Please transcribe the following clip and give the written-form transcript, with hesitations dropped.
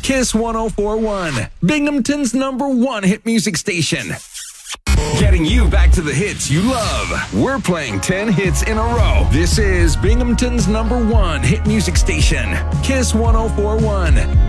Kiss 1041, Binghamton's #1 hit music station. Getting you back to the hits you love. We're playing 10 hits in a row. This is Binghamton's #1 hit music station, Kiss 1041.